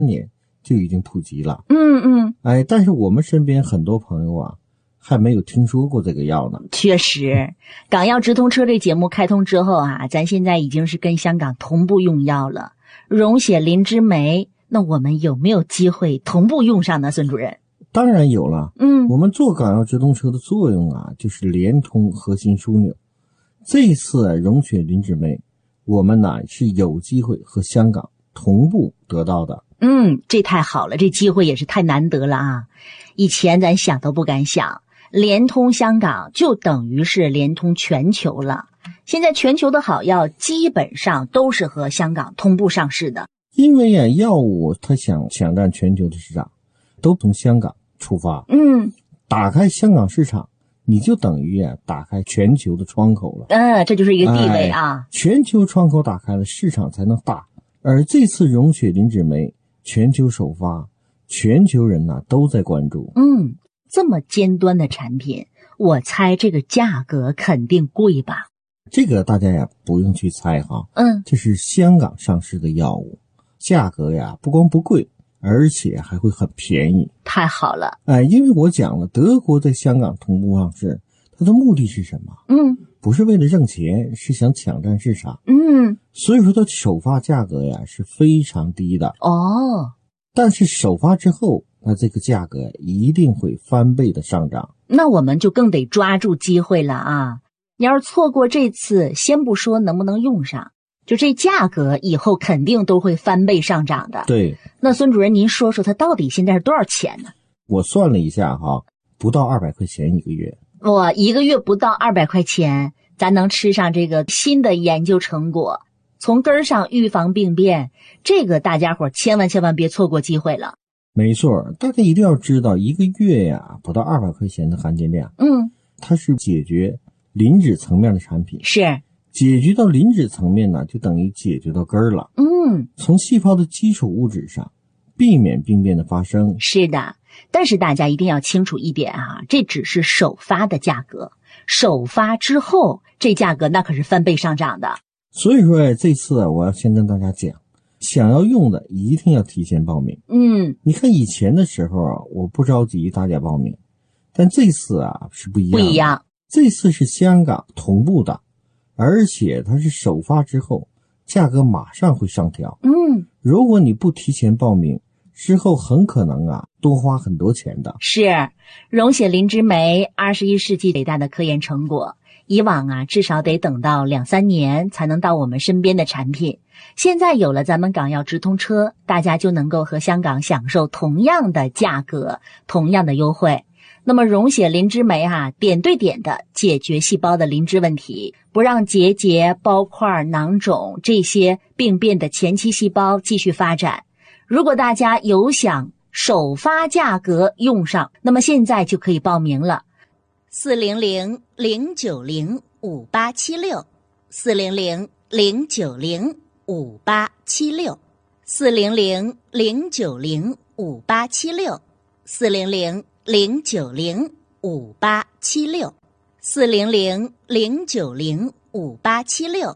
年就已经普及了。但是我们身边很多朋友啊，还没有听说过这个药呢。 确实，港药直通车这节目开通之后啊，咱现在已经是跟香港同步用药了。溶血灵芝酶，那我们有没有机会同步用上呢，孙主任？ 当然有了。我们做港药直通车的作用啊，就是连通核心枢纽。这一次溶血灵芝酶，我们呢是有机会和香港同步得到的。 这太好了，这机会也是太难得了啊！以前咱想都不敢想，连通香港就等于是连通全球了。现在全球的好药基本上都是和香港同步上市的。 因为啊，药物它想抢占全球的市场，都从香港出发。打开香港市场，你就等于啊打开全球的窗口了。 这就是一个地位啊。 全球窗口打开了，市场才能大。而这次溶血灵芝酶全球首发，全球人呢都在关注。 这么尖端的产品，我猜这个价格肯定贵吧？ 这个大家呀不用去猜哈。这是香港上市的药物，价格呀不光不贵，而且还会很便宜。 太好了。 因为我讲了，德国在香港同步上市，它的目的是什么？不是为了挣钱，是想抢占市场。所以说它首发价格呀是非常低的。但是首发之后，那这个价格一定会翻倍的上涨。 那我们就更得抓住机会了啊！你要是错过这次，先不说能不能用上，就这价格以后肯定都会翻倍上涨的。 对。 那孙主任您说说它到底现在是多少钱呢？ 我算了一下哈，不到200块钱一个月。 哇，一个月不到200块钱，咱能吃上这个新的研究成果，从根儿上预防病变，这个大家伙千万别错过机会了。 没错，大家一定要知道，一个月呀不到200块钱的含金量。它是解决磷脂层面的产品。 是。 解决到磷脂层面呢，就等于解决到根儿了。从细胞的基础物质上避免病变的发生。 是的，但是大家一定要清楚一点啊，这只是首发的价格，首发之后这价格那可是翻倍上涨的。 所以说这次我要先跟大家讲，想要用的一定要提前报名。你看以前的时候啊，我不着急大家报名，但这次啊是不一样的。不一样，这次是香港同步的，而且它是首发之后价格马上会上调。如果你不提前报名，之后很可能啊多花很多钱的。是，溶血灵芝酶21世纪伟大的科研成果，以往啊至少得等到2-3年才能到我们身边的产品，现在有了咱们港药直通车，大家就能够和香港享受同样的价格，同样的优惠。那么溶血灵芝酶点对点的解决细胞的磷脂问题，不让结节、包块、囊肿这些病变的前期细胞继续发展。如果大家有想首发价格用上，那么现在就可以报名了。400-090-5876 400-090-5876 400-090-5876 400-090-5876 400-090-5876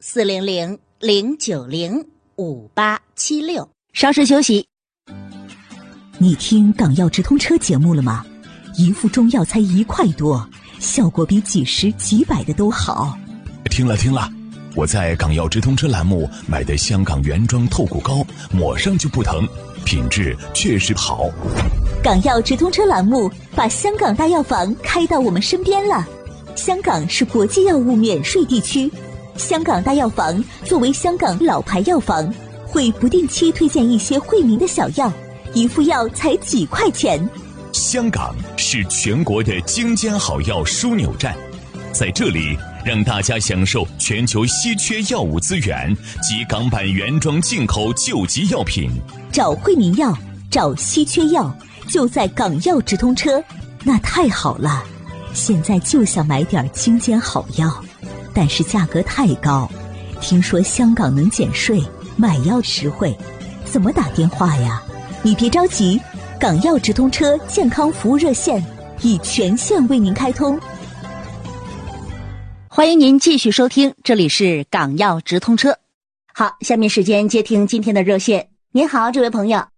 400-090-5876。稍事休息。 你听港药直通车节目了吗？一副中药才1块多，效果比几十几百的都好。 听了，我在港药直通车栏目买的香港原装透骨膏，抹上就不疼，品质确实好。 港药直通车栏目把香港大药房开到我们身边了。香港是国际药物免税地区，香港大药房作为香港老牌药房，会不定期推荐一些惠民的小药，一副药才几块钱。 香港是全国的精尖好药枢纽站，在这里让大家享受全球稀缺药物资源及港版原装进口救急药品。 找惠民药，找稀缺药，就在港药直通车。那太好了，现在就想买点精尖好药，但是价格太高，听说香港能减税，买药实惠，怎么打电话呀？你别着急，港药直通车健康服务热线已全线为您开通。 欢迎您继续收听，这里是港药直通车。好，下面时间接听今天的热线。 您好，这位朋友。